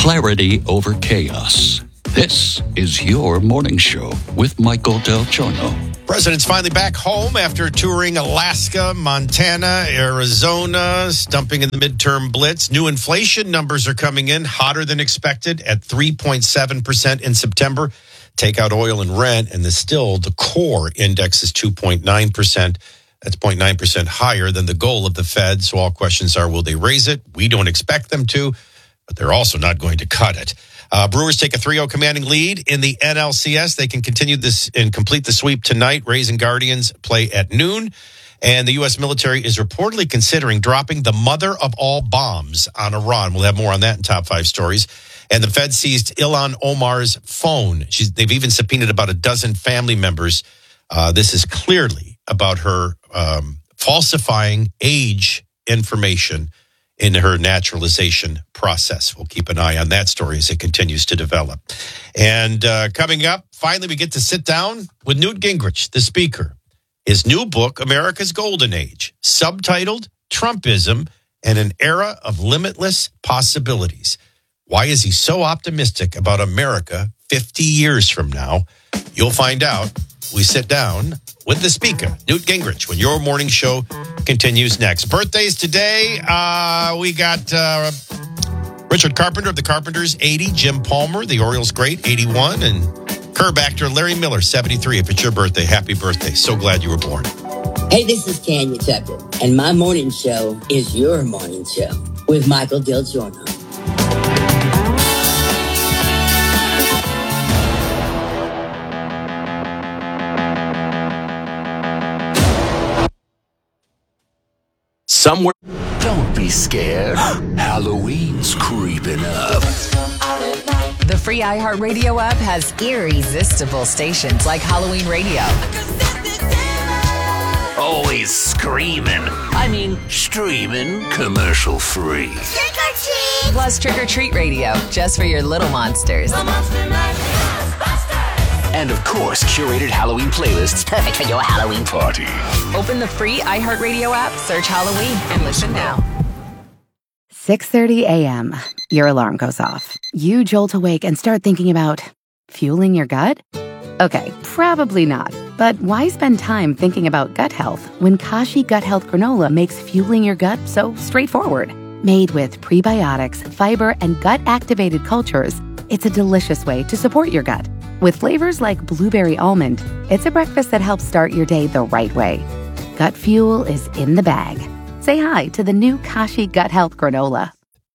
clarity over chaos. This is your morning show with Michael Del Giorno. President's finally back home after touring Alaska, Montana, Arizona, stumping in the midterm blitz. New inflation numbers are coming in hotter than expected at 3.7% in September. Take out oil and rent, and the core index is 2.9%. That's 0.9% higher than the goal of the Fed. So all questions are, will they raise it? We don't expect them to, but they're also not going to cut it. Brewers take a 3-0 commanding lead in the NLCS. They can continue this and complete the sweep tonight. Rays and Guardians play at noon. And the U.S. military is reportedly considering dropping the mother of all bombs on Iran. We'll have more on that in Top 5 Stories. And the Fed seized Ilhan Omar's phone. They've even subpoenaed about a dozen family members. This is clearly about her falsifying age information in her naturalization process. We'll keep an eye on that story as it continues to develop. And coming up, finally, we get to sit down with Newt Gingrich, the speaker. His new book, America's Golden Age, subtitled Trumpism and an Era of Limitless Possibilities. Why is he so optimistic about America 50 years from now? You'll find out. We sit down with the speaker, Newt Gingrich, when your morning show continues next. Birthdays today, we got Richard Carpenter of the Carpenters, 80. Jim Palmer, the Orioles great, 81. And Curb actor Larry Miller, 73. If it's your birthday, happy birthday. So glad you were born. Hey, this is Tanya Tucker, and my morning show is your morning show with Michael Del Giorno. Somewhere. Don't be scared. Halloween's creeping up. The free iHeartRadio app has irresistible stations like Halloween Radio. Always screaming. Streaming commercial free. Trick or treat! Plus Trick or Treat Radio, just for your little monsters. And of course, curated Halloween playlists perfect for your Halloween party. Open the free iHeartRadio app, search Halloween, and listen now. 6:30 a.m. Your alarm goes off. You jolt awake and start thinking about fueling your gut? Okay, probably not. But why spend time thinking about gut health when Kashi Gut Health Granola makes fueling your gut so straightforward? Made with prebiotics, fiber, and gut-activated cultures, it's a delicious way to support your gut. With flavors like blueberry almond, it's a breakfast that helps start your day the right way. Gut fuel is in the bag. Say hi to the new Kashi Gut Health Granola.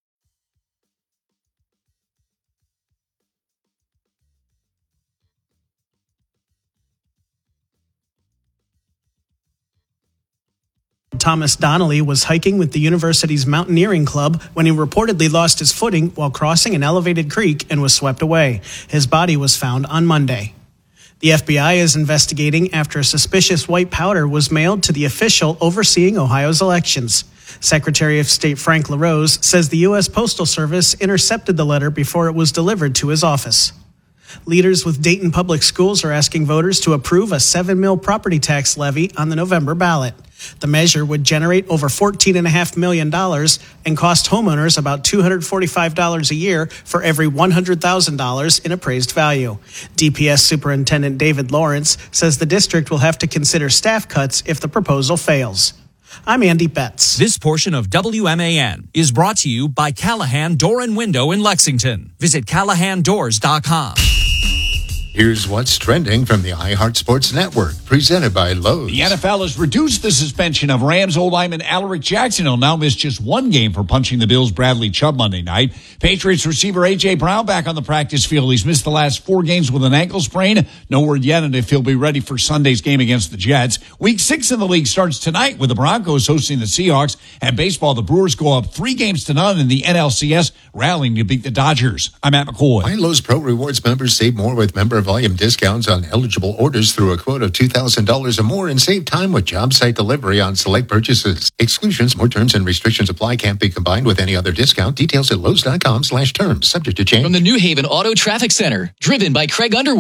Thomas Donnelly was hiking with the university's mountaineering club when he reportedly lost his footing while crossing an elevated creek and was swept away. His body was found on Monday. The FBI is investigating after a suspicious white powder was mailed to the official overseeing Ohio's elections. Secretary of State Frank LaRose says the U.S. Postal Service intercepted the letter before it was delivered to his office. Leaders with Dayton Public Schools are asking voters to approve a $7 million property tax levy on the November ballot. The measure would generate over $14.5 million and cost homeowners about $245 a year for every $100,000 in appraised value. DPS Superintendent David Lawrence says the district will have to consider staff cuts if the proposal fails. I'm Andy Betts. This portion of WMAN is brought to you by Callahan Door and Window in Lexington. Visit CallahanDoors.com. Here's what's trending from the iHeart Sports Network, presented by Lowe's. The NFL has reduced the suspension of Rams old lineman Alaric Jackson. He'll now miss just one game for punching the Bills' Bradley Chubb Monday night. Patriots receiver A.J. Brown back on the practice field. He's missed the last 4 games with an ankle sprain. No word yet on if he'll be ready for Sunday's game against the Jets. Week 6 in the league starts tonight with the Broncos hosting the Seahawks. And baseball, the Brewers go up 3-0 in the NLCS, rallying to beat the Dodgers. I'm Matt McCoy. Why Lowe's Pro Rewards members save more with member volume discounts on eligible orders through a quote of $2,000 or more and save time with job site delivery on select purchases. Exclusions, more terms and restrictions apply. Can't be combined with any other discount. Details at Lowe's.com/terms. Subject to change. From the New Haven Auto Traffic Center, driven by Craig Underwood.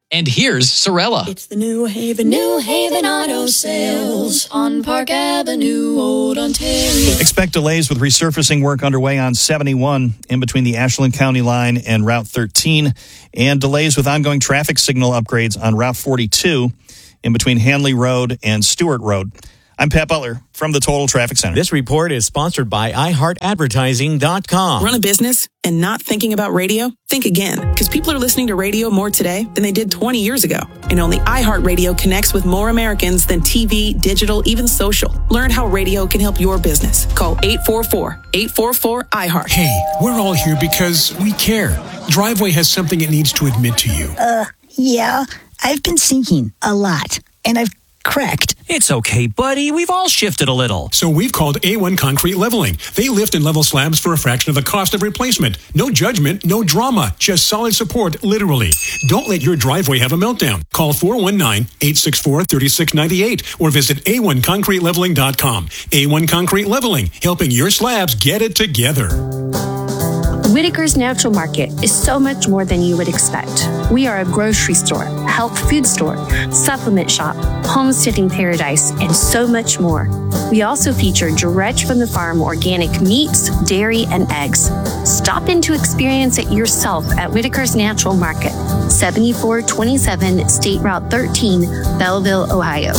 And here's Sorella. It's the New Haven Auto Sales on Park Avenue, Old Ontario. Expect delays with resurfacing work underway on 71 in between the Ashland County line and Route 13, and delays with ongoing traffic signal upgrades on Route 42 in between Hanley Road and Stewart Road. I'm Pat Butler from the Total Traffic Center. This report is sponsored by iHeartAdvertising.com. Run a business and not thinking about radio? Think again, because people are listening to radio more today than they did 20 years ago. And only iHeartRadio connects with more Americans than TV, digital, even social. Learn how radio can help your business. Call 844-844-iHeart. Hey, we're all here because we care. Driveway has something it needs to admit to you. Yeah, I've been sinking a lot, and I've cracked. It's okay, buddy. We've all shifted a little. So we've called A1 Concrete Leveling. They lift and level slabs for a fraction of the cost of replacement. No judgment, no drama, just solid support, literally. Don't let your driveway have a meltdown. Call 419-864-3698 or visit A1ConcreteLeveling.com. A1 Concrete Leveling, helping your slabs get it together. Whitaker's Natural Market is so much more than you would expect. We are a grocery store, health food store, supplement shop, homesteading paradise, and so much more. We also feature direct from the farm organic meats, dairy, and eggs. Stop in to experience it yourself at Whitaker's Natural Market, 7427 State Route 13, Belleville, Ohio.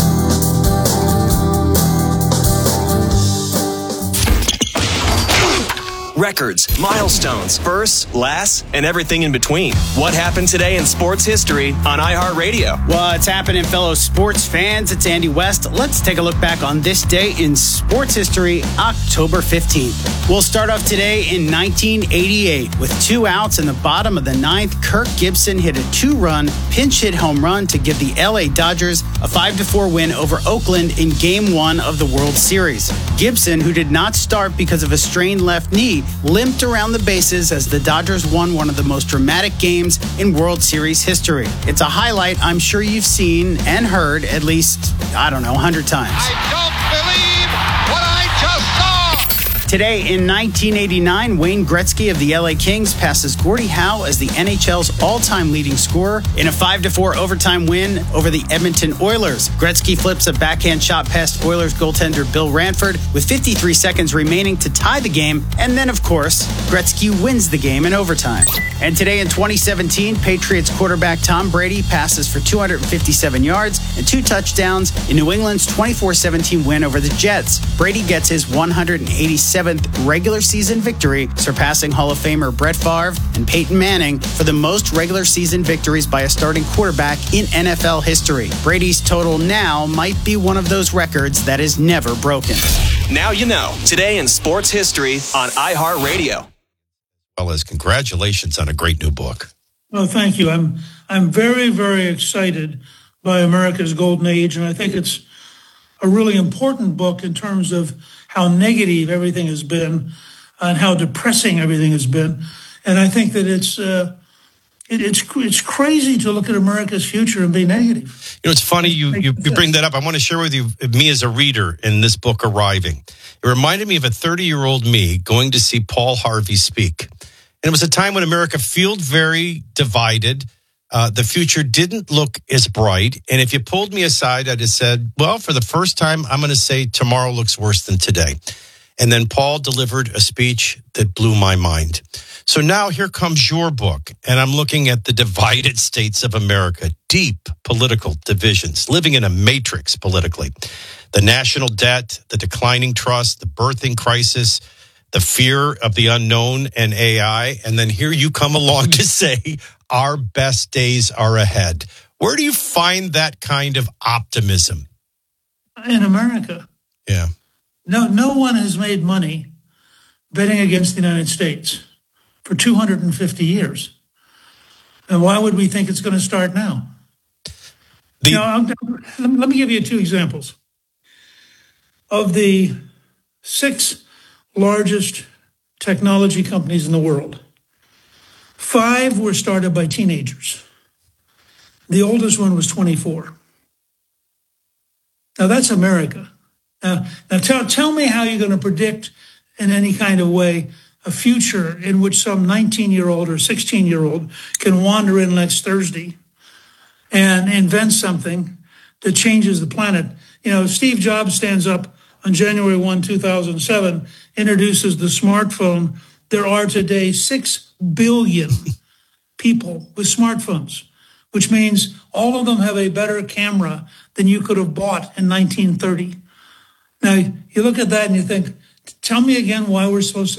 Records, milestones, firsts, lasts, and everything in between. What happened today in sports history on iHeartRadio? What's happening, fellow sports fans? It's Andy West. Let's take a look back on this day in sports history, October 15th. We'll start off today in 1988. With 2 outs in the bottom of the 9th, Kirk Gibson hit a 2-run pinch hit home run to give the LA Dodgers a 5-4 win over Oakland in Game 1 of the World Series. Gibson, who did not start because of a strained left knee, limped around the bases as the Dodgers won one of the most dramatic games in World Series history. It's a highlight I'm sure you've seen and heard at least, 100 times. I don't believe what I just saw! Today in 1989, Wayne Gretzky of the LA Kings passes Gordie Howe as the NHL's all-time leading scorer in a 5-4 overtime win over the Edmonton Oilers. Gretzky flips a backhand shot past Oilers goaltender Bill Ranford with 53 seconds remaining to tie the game, and then, of course, Gretzky wins the game in overtime. And today in 2017, Patriots quarterback Tom Brady passes for 257 yards and 2 touchdowns in New England's 24-17 win over the Jets. Brady gets his 187th regular season victory, surpassing Hall of Famer Brett Favre and Peyton Manning for the most regular season victories by a starting quarterback in NFL history. Brady's total now might be one of those records that is never broken. Now you know. Today in sports history on iHeartRadio. Well, as congratulations on a great new book. Well, thank you. I'm very, very excited by America's Golden Age, and I think it's a really important book in terms of how negative everything has been and how depressing everything has been. And I think that it's crazy to look at America's future and be negative. It's funny you bring that up. I want to share with you me as a reader in this book arriving. It reminded me of a 30-year-old me going to see Paul Harvey speak. And it was a time when America felt very divided. The future didn't look as bright. And if you pulled me aside, I'd have said, well, for the first time, I'm going to say tomorrow looks worse than today. And then Paul delivered a speech that blew my mind. So now here comes your book, and I'm looking at the divided states of America, deep political divisions, living in a matrix politically. The national debt, the declining trust, the birthing crisis, the fear of the unknown and AI. And then here you come along to say our best days are ahead. Where do you find that kind of optimism? In America. Yeah. No one has made money betting against the United States for 250 years. And why would we think it's going to start now? Let me give you 2 examples. Of the 6 largest technology companies in the world, 5 were started by teenagers. The oldest one was 24. Now that's America. Now tell me how you're going to predict in any kind of way a future in which some 19-year-old or 16-year-old can wander in next Thursday and invents something that changes the planet. You know, Steve Jobs stands up on January 1, 2007, introduces the smartphone. There are today 6 billion people with smartphones, which means all of them have a better camera than you could have bought in 1930. Now, you look at that and you think, tell me again why we're supposed to